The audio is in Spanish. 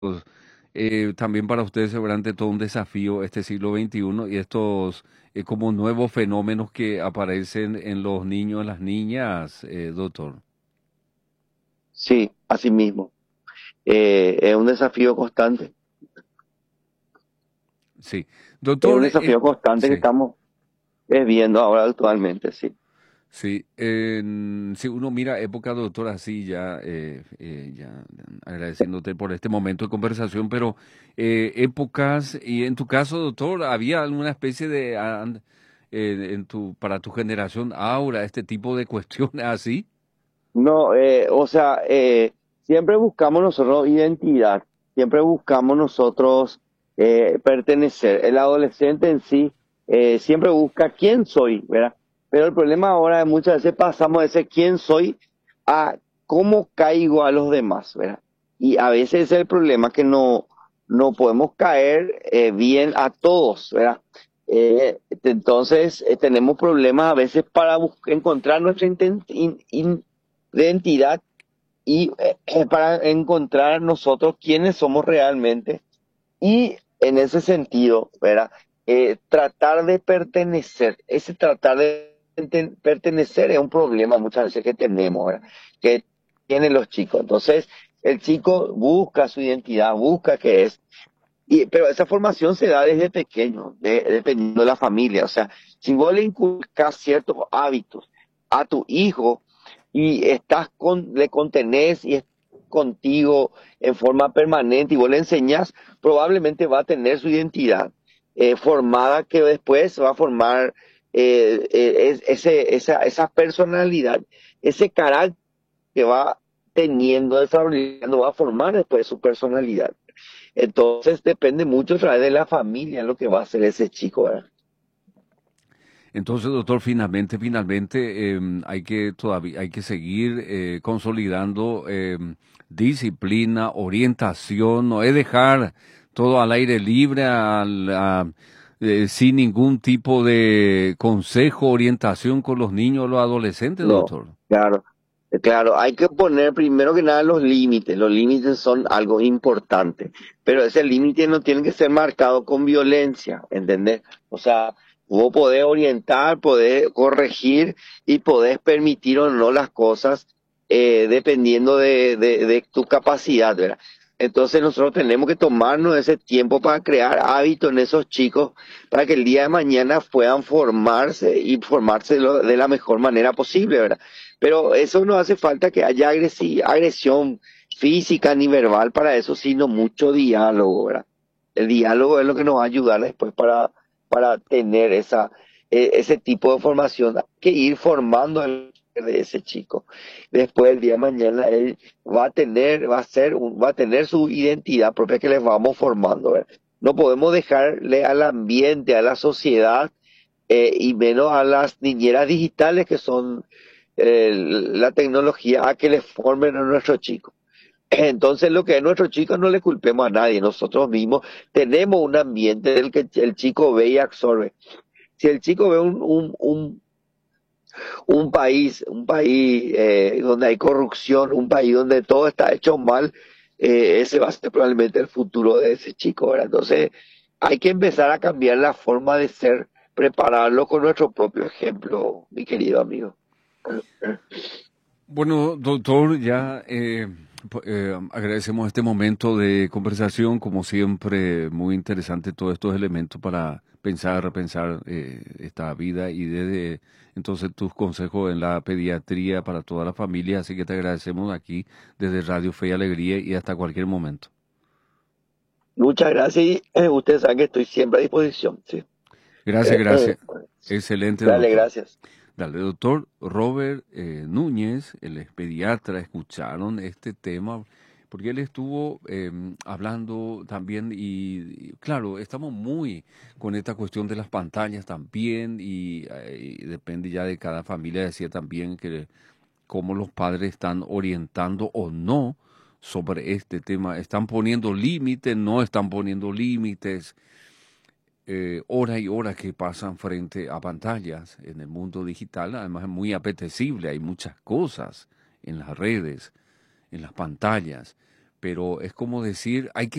Pues, también para ustedes seguramente todo un desafío este siglo XXI y estos como nuevos fenómenos que aparecen en los niños, las niñas, doctor. Sí, así mismo. Es un desafío constante. Sí. Es un Doctor, desafío constante que sí. estamos viendo ahora actualmente, sí. Sí, si uno mira época, doctor, así ya, ya agradeciéndote por este momento de conversación, pero épocas, y en tu caso, doctor, ¿había alguna especie de, para tu generación, ahora, este tipo de cuestiones así? No, o sea, siempre buscamos nosotros identidad, siempre buscamos nosotros pertenecer. El adolescente en sí siempre busca quién soy, ¿verdad? Pero el problema ahora es muchas veces pasamos de ese quién soy a cómo caigo a los demás, ¿verdad? Y a veces ese es el problema que no podemos caer bien a todos, ¿verdad? Entonces tenemos problemas a veces para encontrar nuestra identidad y para encontrar nosotros quiénes somos realmente. Y en ese sentido, ¿verdad? Tratar de pertenecer, ese tratar de pertenecer es un problema muchas veces que tenemos, ¿verdad? Que tienen los chicos. Entonces, el chico busca su identidad, busca qué es. Pero esa formación se da desde pequeño, dependiendo de la familia. O sea, si vos le inculcas ciertos hábitos a tu hijo y le contenés y es contigo en forma permanente y vos le enseñás, probablemente va a tener su identidad formada que después va a formar esa personalidad, ese carácter que va teniendo, desarrollando, va a formar después su personalidad. Entonces depende mucho a través de la familia lo que va a hacer ese chico, ¿verdad? Entonces, doctor, finalmente, hay que seguir consolidando disciplina, orientación, no es dejar todo al aire libre, sin ningún tipo de consejo, orientación con los niños o los adolescentes, No, doctor. claro, claro, hay que poner primero que nada los límites. Los límites son algo importante, pero ese límite no tiene que ser marcado con violencia, ¿entendés? O sea, vos podés orientar, podés corregir y podés permitir o no las cosas dependiendo de tu capacidad, ¿verdad? Entonces nosotros tenemos que tomarnos ese tiempo para crear hábitos en esos chicos para que el día de mañana puedan formarse y formarse de la mejor manera posible, ¿verdad? Pero eso no hace falta que haya agresión física ni verbal para eso, sino mucho diálogo, ¿verdad? El diálogo es lo que nos va a ayudar después para tener ese tipo de formación. Hay que ir formando de ese chico. Después, el día de mañana, él va a tener su identidad propia que les vamos formando, ¿verdad? No podemos dejarle al ambiente, a la sociedad y menos a las niñeras digitales que son la tecnología a que les formen a nuestros chicos. Entonces, lo que es nuestro chico no le culpemos a nadie, nosotros mismos tenemos un ambiente del que el chico ve y absorbe. Si el chico ve un país donde hay corrupción, un país donde todo está hecho mal, ese va a ser probablemente el futuro de ese chico, ¿verdad? Entonces, hay que empezar a cambiar la forma de ser, prepararlo con nuestro propio ejemplo, mi querido amigo. Bueno, doctor, ya agradecemos este momento de conversación, como siempre, muy interesante todos estos elementos para pensar, repensar esta vida y desde entonces tus consejos en la pediatría para toda la familia, así que te agradecemos aquí desde Radio Fe y Alegría y hasta cualquier momento. Muchas gracias y ustedes saben que estoy siempre a disposición, ¿sí? Gracias, Eh, eh, gracias. Excelente, dale, doctor. gracias. Dale, doctor Robert Núñez, el ex pediatra, escucharon este tema, porque él estuvo hablando también claro, estamos muy con esta cuestión de las pantallas también y depende ya de cada familia, decía también que cómo los padres están orientando o no sobre este tema, están poniendo límites, no están poniendo límites, horas y horas que pasan frente a pantallas en el mundo digital, además es muy apetecible, hay muchas cosas en las redes, en las pantallas, pero es como decir, hay que